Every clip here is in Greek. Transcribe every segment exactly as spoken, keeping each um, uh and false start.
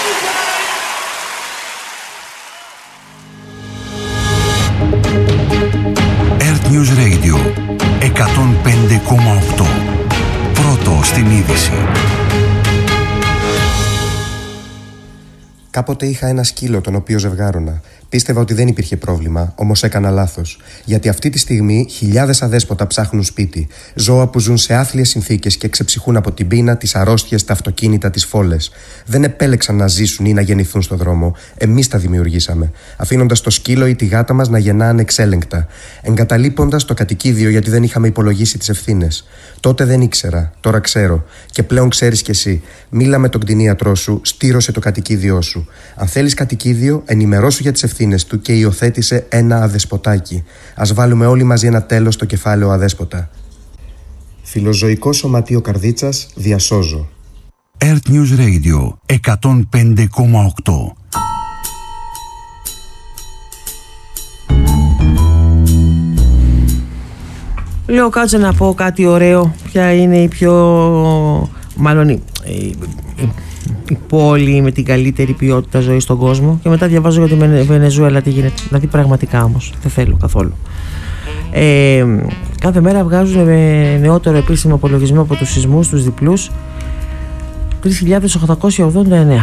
Earth News Radio εκατόν πέντε κόμμα οκτώ. Πρώτο στην είδηση. Κάποτε είχα ένα σκύλο τον οποίο ζευγάρωνα. Πίστευα ότι δεν υπήρχε πρόβλημα, όμως έκανα λάθος. Γιατί αυτή τη στιγμή χιλιάδες αδέσποτα ψάχνουν σπίτι. Ζώα που ζουν σε άθλιες συνθήκες και ξεψυχούν από την πείνα, τις αρρώστιες, τα αυτοκίνητα, τις φόλες. Δεν επέλεξαν να ζήσουν ή να γεννηθούν στο δρόμο. Εμείς τα δημιουργήσαμε. Αφήνοντας το σκύλο ή τη γάτα μας να γεννά ανεξέλεγκτα. Εγκαταλείποντας το κατοικίδιο γιατί δεν είχαμε υπολογίσει τις ευθύνες. Τότε δεν ήξερα, τώρα ξέρω. Και πλέον ξέρεις κι εσύ. Μίλα με τον κτηνίατρό σου, στήρωσε το κατοικίδιό σου. Αν θέλεις κατοικίδιο, ενημερώσου για τις ευθύνες του και υιοθέτησε ένα αδεσποτάκι. Ας βάλουμε όλοι μαζί ένα τέλος στο κεφάλαιο αδέσποτα. Φιλοζωικό Σωματείο Καρδίτσας, διασώζω. Earth News Radio εκατόν πέντε κόμμα οκτώ. Λέω κάτσε να πω κάτι ωραίο. Ποια είναι η πιο... μάλλον η, η, η, η πόλη με την καλύτερη ποιότητα ζωής στον κόσμο. Και μετά διαβάζω για τη Βενεζουέλα τι γίνεται. Δηλαδή πραγματικά όμως δεν θέλω καθόλου. ε, Κάθε μέρα βγάζουν με νεότερο επίσημο απολογισμό από τους σεισμούς, τους διπλούς, τρεις χιλιάδες οκτακόσια ογδόντα εννέα.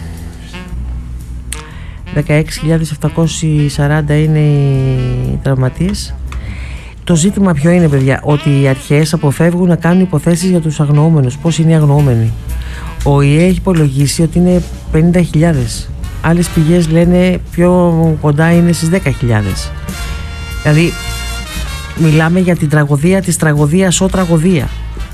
δεκαέξι χιλιάδες επτακόσια σαράντα είναι οι τραυματίες. Το ζήτημα ποιο είναι, παιδιά? Ότι οι αρχές αποφεύγουν να κάνουν υποθέσεις για τους αγνοούμενους. Πώς είναι οι αγνοούμενοι? Ο ΙΕ έχει υπολογίσει ότι είναι πενήντα χιλιάδες. Άλλες πηγές λένε πιο κοντά είναι στις δέκα χιλιάδες. Δηλαδή μιλάμε για την τραγωδία της τραγωδίας ο τραγωδία.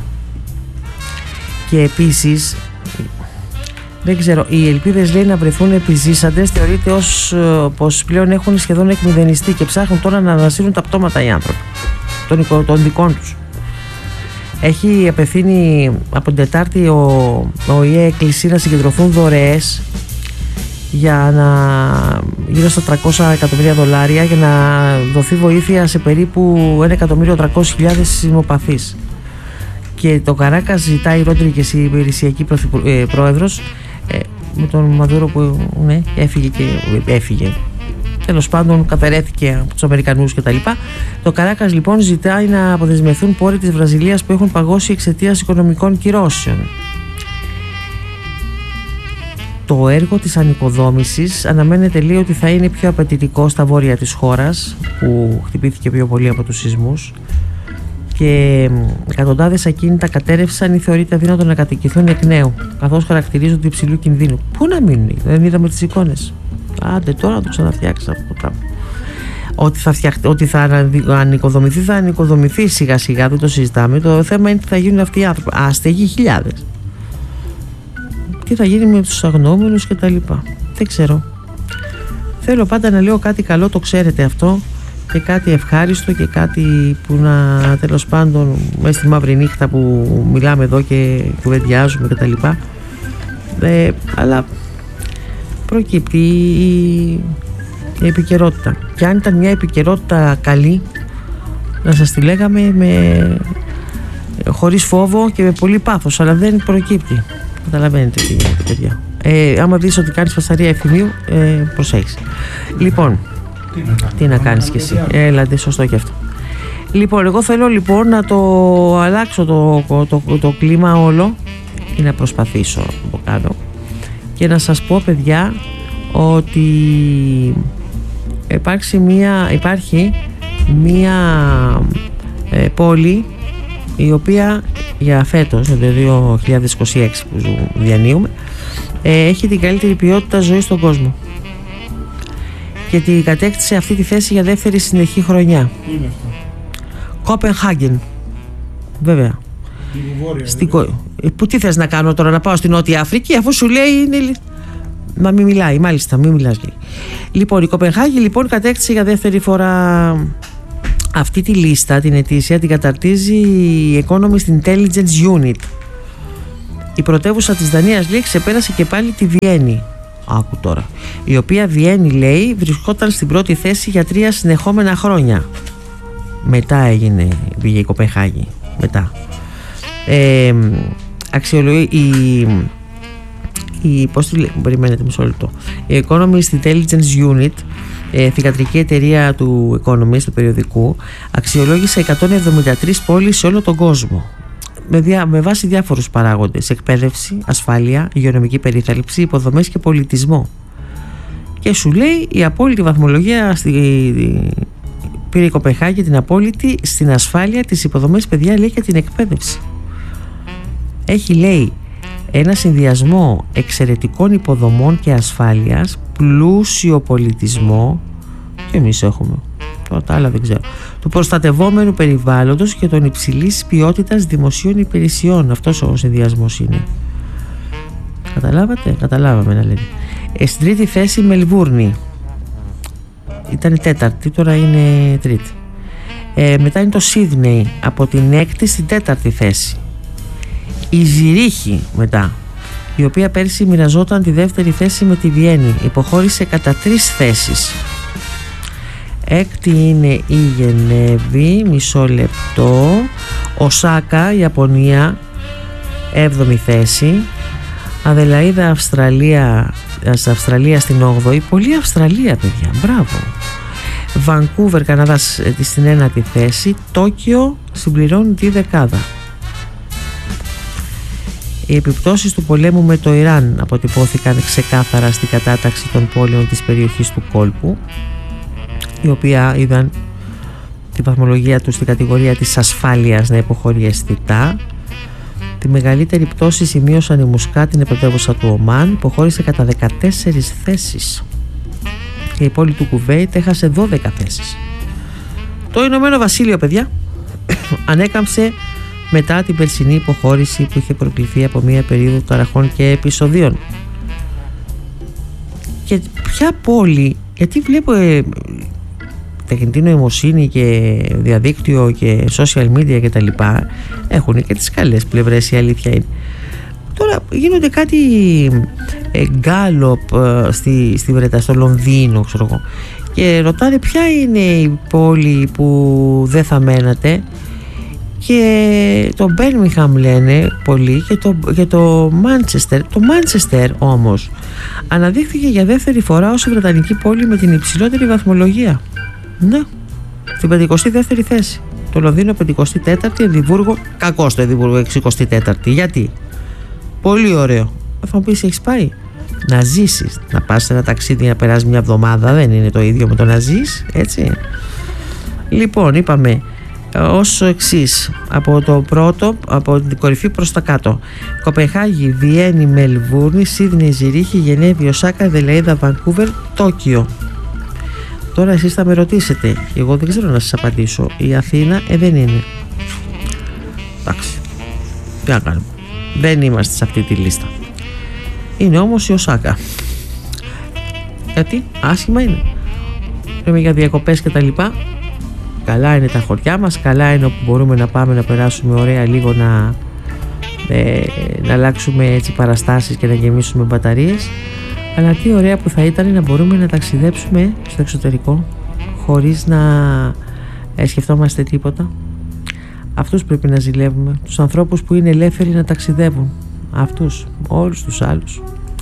Και επίσης δεν ξέρω, οι ελπίδες λέει να βρεθούν επιζήσαντες θεωρείται ως πως πλέον έχουν σχεδόν εκμηδενιστεί και ψάχνουν τώρα να ανασύρουν τα πτώματα οι άνθρωποι των, των δικών τους. Έχει απευθύνει από την Τετάρτη ο, ο ΙΕ εκκλησία να συγκεντρωθούν δωρεές για να, γύρω στα τριακόσια εκατομμύρια δολάρια για να δοθεί βοήθεια σε περίπου ένα εκατομμύριο τριακόσιες χιλιάδες σεισμοπαθείς. Και το Καράκας ζητάει, Ρόντριγκες, η υπηρεσιακή ε, πρόεδρος, ε, με τον Μαδούρο που ναι, έφυγε και έφυγε. Τέλος πάντων, καταιρέθηκε από τους Αμερικανούς κτλ. Το Καράκας λοιπόν ζητάει να αποδεσμευθούν πόροι της Βραζιλίας που έχουν παγώσει εξαιτίας οικονομικών κυρώσεων. Το έργο της ανοικοδόμησης αναμένεται λέει ότι θα είναι πιο απαιτητικό στα βόρεια της χώρας, που χτυπήθηκε πιο πολύ από τους σεισμούς, και εκατοντάδες ακίνητα κατέρευσαν ή θεωρείται αδύνατο να κατοικηθούν εκ νέου, καθώς χαρακτηρίζονται υψηλού κινδύνου. Πού να μείνουν, δεν είδαμε τις εικόνες? Άντε τώρα να το ξαναφτιάξει αυτό το πράγμα. Ότι θα, φτιαχ... ότι θα ανοικοδομηθεί, θα ανοικοδομηθεί σιγά σιγά, δεν το συζητάμε. Το θέμα είναι τι θα γίνουν αυτοί οι άνθρωποι. Άστεγοι χιλιάδες. Τι θα γίνει με τους αγνοούμενους και τα λοιπά. Δεν ξέρω. Θέλω πάντα να λέω κάτι καλό, το ξέρετε αυτό, και κάτι ευχάριστο και κάτι που να, τέλος πάντων, μέσα στη μαύρη νύχτα που μιλάμε εδώ και κουβεντιάζουμε και τα λοιπά. Ε, αλλά προκύπτει η, η επικαιρότητα. Και αν ήταν μια επικαιρότητα καλή, να σας τη λέγαμε με, χωρίς φόβο και με πολύ πάθος, αλλά δεν προκύπτει. Καταλαβαίνετε τι γίνεται, παιδιά. Ε, άμα δεις ότι κάνεις φασαρία εφημείου, ε, προσέχεις. Λοιπόν, τι να, τι να κάνεις κι εσύ? Έλατε, σωστό και αυτό. Λοιπόν, εγώ θέλω λοιπόν να το αλλάξω το, το, το, το κλίμα όλο, ή να προσπαθήσω να το κάνω, και να σας πω, παιδιά, ότι υπάρχει μία, υπάρχει μία ε, πόλη η οποία για φέτος, το δύο χιλιάδες είκοσι έξι που διανύουμε, ε, έχει την καλύτερη ποιότητα ζωής στον κόσμο και την κατέκτησε αυτή τη θέση για δεύτερη συνεχή χρονιά. Είναι αυτό. Κόπενχάγεν, βέβαια. Στην... Που τι θες να κάνω τώρα, να πάω στην Νότια Αφρική, αφού σου λέει είναι... Μα μη μιλάει, μάλιστα, μη μιλάς λέει. Λοιπόν, η Κοπενχάγη λοιπόν κατέκτησε για δεύτερη φορά αυτή τη λίστα, την ετήσια, την καταρτίζει η Economist Intelligence Unit. Η πρωτεύουσα της Δανίας λέει ξεπέρασε και πάλι τη Βιέννη. Άκου τώρα. Η οποία Βιέννη λέει βρισκόταν στην πρώτη θέση για τρία συνεχόμενα χρόνια. Μετά έγινε, πήγε η Κοπενχάγη. Μετά. Ε, αξιολογεί η, η, πώς τη, περιμένετε μισό λεπτό, η Economist Intelligence Unit, ε, θυγατρική εταιρεία του Economist, του περιοδικού, αξιολόγησε εκατόν εβδομήντα τρεις πόλεις σε όλο τον κόσμο με, δια, με βάση διάφορους παράγοντες: εκπαίδευση, ασφάλεια, υγειονομική περίθαλψη, υποδομές και πολιτισμό. Και σου λέει η απόλυτη βαθμολογία στη, πήρε η Κοπενχάγη την απόλυτη στην ασφάλεια, τις υποδομές, παιδιά, λέει, και την εκπαίδευση. Έχει, λέει, ένα συνδυασμό εξαιρετικών υποδομών και ασφάλειας, πλούσιο πολιτισμό, και εμείς έχουμε, τώρα τα άλλα δεν ξέρω, του προστατευόμενου περιβάλλοντος και των υψηλής ποιότητας δημοσίων υπηρεσιών. Αυτός ο συνδυασμός είναι. Καταλάβατε, καταλάβαμε να λέτε. Ε, στην τρίτη θέση Μελβούρνη, ήταν τέταρτη, τώρα είναι τρίτη. Ε, μετά είναι το Σίδνεϊ, από την έκτη στην τέταρτη θέση. Η Ζηρίχη μετά, η οποία πέρσι μοιραζόταν τη δεύτερη θέση με τη Βιέννη, υποχώρησε κατά τρεις θέσεις. Έκτη είναι η Γενέβη, μισό λεπτό. Οσάκα, Ιαπωνία, έβδομη θέση. Αδελαΐδα, Αυστραλία, Αυστραλία στην όγδοη. Πολύ Αυστραλία, παιδιά, μπράβο. Βανκούβερ, Καναδάς, στην ένατη θέση. Τόκιο συμπληρώνει τη δεκάδα. Οι επιπτώσεις του πολέμου με το Ιράν αποτυπώθηκαν ξεκάθαρα στην κατάταξη των πόλεων της περιοχής του κόλπου, η οποία είδαν τη βαθμολογία του στην κατηγορία της ασφάλειας να υποχωρεί αισθητά. Τη μεγαλύτερη πτώση σημείωσαν η Μουσκάτ, την πρωτεύουσα του Ομάν, υποχώρησε κατά δεκατέσσερις θέσεις, και η πόλη του Κουβέιτ έχασε δώδεκα θέσεις. Το Ηνωμένο Βασίλειο, παιδιά, ανέκαμψε μετά την περσινή υποχώρηση που είχε προκληθεί από μια περίοδο ταραχών και επεισοδίων. Και ποια πόλη, γιατί βλέπω ε, τεχνητή νοημοσύνη και διαδίκτυο και social media και τα λοιπά, έχουν και τις καλές πλευρές, η αλήθεια είναι. Τώρα γίνονται κάτι ε, γκάλοπ ε, στη, στη Βρετανία, στο Λονδίνο, ξέρω εγώ, και ρωτάνε ποια είναι η πόλη που δεν θα μένατε, και το Μπέρμιγχαμ λένε πολλοί, και το, και το Μάντσεστερ. Το Μάντσεστερ όμως αναδείχθηκε για δεύτερη φορά ως η βρετανική πόλη με την υψηλότερη βαθμολογία. Ναι, στην πενηκοστή δεύτερη θέση. Το Λονδίνο πενηκοστή τέταρτη, Εδιμβούργο, κακό στο Εδιμβούργο εξηκοστή τέταρτη. Γιατί? Πολύ ωραίο. Θα μου πεις, έχεις πάει να ζήσεις, να πας σε ένα ταξίδι να περάσει μια εβδομάδα, δεν είναι το ίδιο με το να ζεις, έτσι? Λοιπόν, είπαμε ως εξής, από το πρώτο, από την κορυφή προς τα κάτω: Κοπενχάγη, Βιέννη, Μελβούρνη, Σίδνεϊ, Ζηρίχη, Γενέβη, Οσάκα, Αδελαΐδα, Βανκούβερ, Τόκιο. Τώρα εσείς θα με ρωτήσετε, εγώ δεν ξέρω να σας απαντήσω. Η Αθήνα ε, δεν είναι. Εντάξει, τι να κάνουμε, δεν είμαστε σε αυτή τη λίστα. Είναι όμως η Οσάκα. Γιατί άσχημα είναι, λέμε για διακοπές και τα λοιπά. Καλά είναι τα χωριά μας, καλά είναι όπου μπορούμε να πάμε να περάσουμε ωραία, λίγο να, ε, να αλλάξουμε έτσι παραστάσεις και να γεμίσουμε μπαταρίες. Αλλά τι ωραία που θα ήταν να μπορούμε να ταξιδέψουμε στο εξωτερικό χωρίς να ε, σκεφτόμαστε τίποτα. Αυτούς πρέπει να ζηλεύουμε, τους ανθρώπους που είναι ελεύθεροι να ταξιδεύουν. Αυτούς, όλους τους άλλους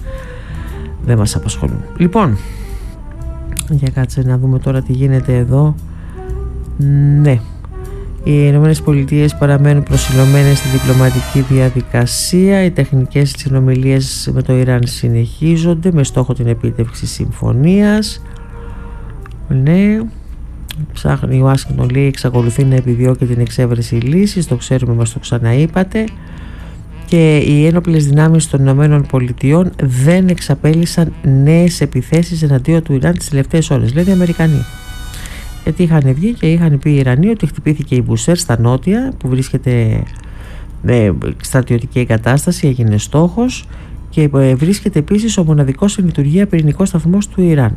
δεν μας απασχολούν. Λοιπόν, για κάτσε να δούμε τώρα τι γίνεται εδώ. Ναι, οι Ηνωμένες Πολιτείες παραμένουν προσιλωμένες στη διπλωματική διαδικασία. Οι τεχνικές συνομιλίες με το Ιράν συνεχίζονται με στόχο την επίτευξη συμφωνίας. Ναι, ψάχνει η Ουάσιγκτον, λέει, εξακολουθεί να επιδιώκει την εξέβρεση λύσης. Το ξέρουμε, μας το ξαναείπατε. Και οι ένοπλες δυνάμεις των Ηνωμένων Πολιτειών δεν εξαπέλυσαν νέες επιθέσεις εναντίον του Ιράν τις τελευταίες ώρες, λένε οι Αμερικανοί. Γιατί είχαν βγει και είχαν πει οι Ιρανοί ότι χτυπήθηκε η Μπουσέρ στα νότια, που βρίσκεται με στρατιωτική εγκατάσταση, έγινε στόχος, και βρίσκεται επίσης ο μοναδικός σε λειτουργία πυρηνικός σταθμός του Ιράν.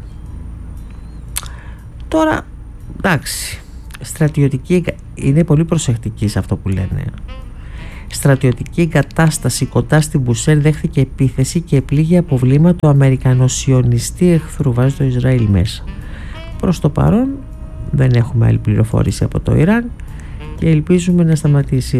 Τώρα, εντάξει, στρατιωτική, είναι πολύ προσεκτική σε αυτό που λένε. Στρατιωτική εγκατάσταση κοντά στην Μπουσέρ δέχθηκε επίθεση και επλήγει από βλήμα του αμερικανοσιωνιστή εχθρού, βάζει το Ισραήλ μέσα. Προς το παρόν δεν έχουμε άλλη πληροφόρηση από το Ιράν και ελπίζουμε να σταματήσει